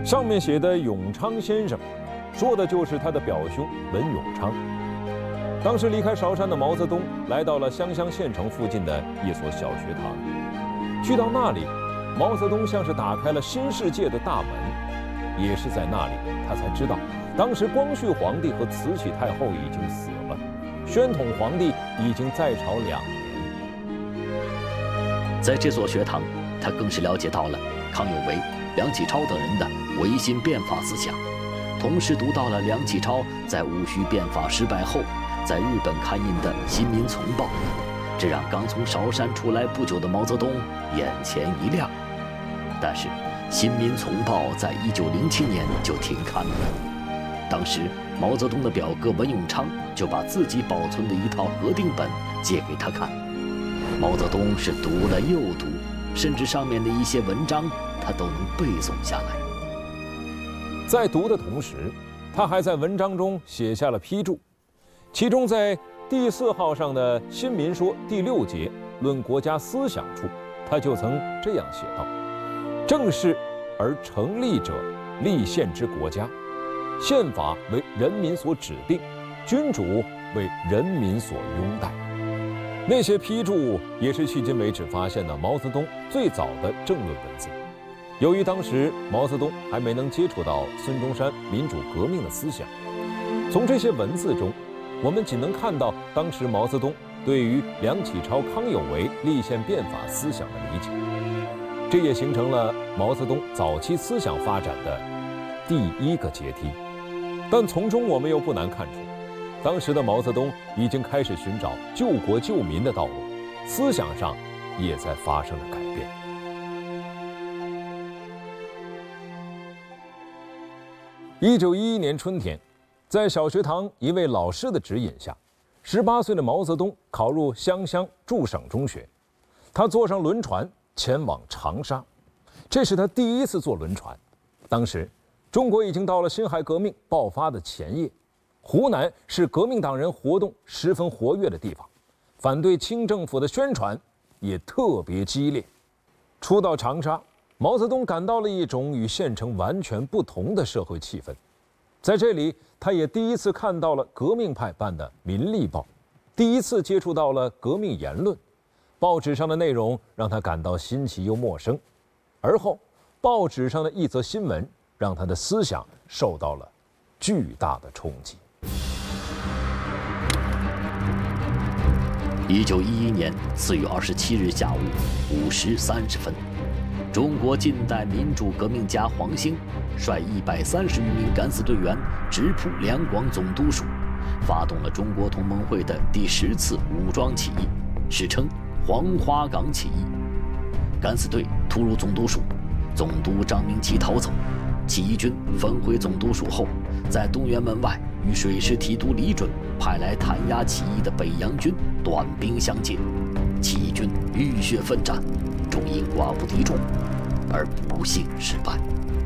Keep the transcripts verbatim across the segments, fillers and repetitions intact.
上面写的永昌先生，说的就是他的表兄文永昌。当时离开韶山的毛泽东来到了湘乡县城附近的一所小学堂，去到那里，毛泽东像是打开了新世界的大门。也是在那里，他才知道，当时光绪皇帝和慈禧太后已经死了，宣统皇帝已经在朝两年。 在这所学堂，他更是了解到了康有为、梁启超等人的维新变法思想，同时读到了梁启超在戊戌变法失败后在日本刊印的《新民丛报》，这让刚从韶山出来不久的毛泽东眼前一亮。但是，《新民丛报》在一九零七年就停刊了。当时，毛泽东的表哥文永昌就把自己保存的一套核定本借给他看。毛泽东是读了又读，甚至上面的一些文章他都能背诵下来。 在读的同时，他还在文章中写下了批注，其中在第四号上的《新民说》第六节论国家思想处，他就曾这样写道：正是而成立者，立宪之国家，宪法为人民所指定，君主为人民所拥戴。那些批注也是迄今为止发现的毛泽东最早的政论文字。由于当时毛泽东还没能接触到孙中山民主革命的思想，从这些文字中，我们仅能看到当时毛泽东对于梁启超、康有为立宪变法思想的理解。这也形成了毛泽东早期思想发展的第一个阶梯。但从中我们又不难看出，当时的毛泽东已经开始寻找救国救民的道路，思想上也在发生着改变。一九一一年春天，在小学堂一位老师的指引下，十八岁的毛泽东考入湘乡驻省中学。他坐上轮船前往长沙，这是他第一次坐轮船。当时，中国已经到了辛亥革命爆发的前夜，湖南是革命党人活动十分活跃的地方，反对清政府的宣传也特别激烈。初到长沙，毛泽东感到了一种与县城完全不同的社会气氛。在这里，他也第一次看到了革命派办的《民力报》，第一次接触到了革命言论。报纸上的内容让他感到新奇又陌生，而后报纸上的一则新闻让他的思想受到了巨大的冲击。 一九一一年四月二十七日下午五时三十分，中国近代民主革命家黄兴率一百三十余名敢死队员直扑两广总督署，发动了中国同盟会的第十次武装起义，史称黄花岗起义。敢死队突入总督署，总督张明奇逃走。起义军分回总督署后，在东园门外与水师提督李准派来弹压起义的北洋军短兵相接，起义军浴血奋战，终因寡不敌众而不幸失败。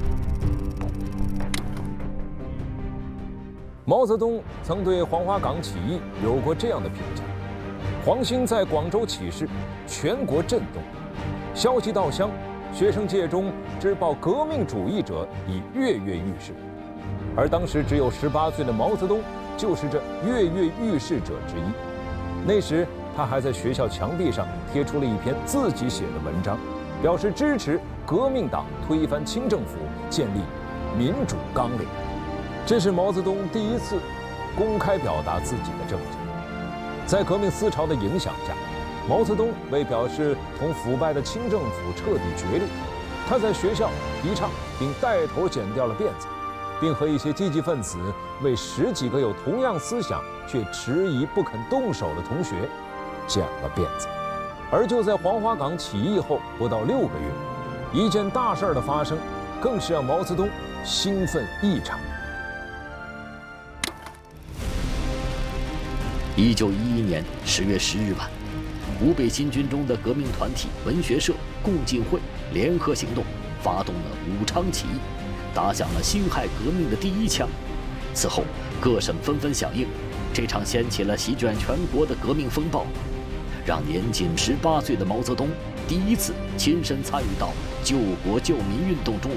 毛泽东曾对黄花岗起义有过这样的评价：黄兴在广州起事，全国震动，消息到乡，学生界中知报革命主义者已跃跃欲试，而当时只有十八岁的毛泽东就是这跃跃欲试者之一。那时他还在学校墙壁上贴出了一篇自己写的文章，表示支持革命党推翻清政府，建立民主纲领。这是毛泽东第一次公开表达自己的政见。在革命思潮的影响下，毛泽东为表示同腐败的清政府彻底决裂，他在学校提倡并带头剪掉了辫子，并和一些积极分子为十几个有同样思想却迟疑不肯动手的同学剪了辫子。而就在黄花岗起义后不到六个月，一件大事的发生，更是让毛泽东兴奋异常。 一九一一年十月十日晚，湖北新军中的革命团体文学社、共进会联合行动，发动了武昌起义，打响了辛亥革命的第一枪。此后，各省纷纷响应，这场掀起了席卷全国的革命风暴，让年仅十八岁的毛泽东第一次亲身参与到救国救民运动中。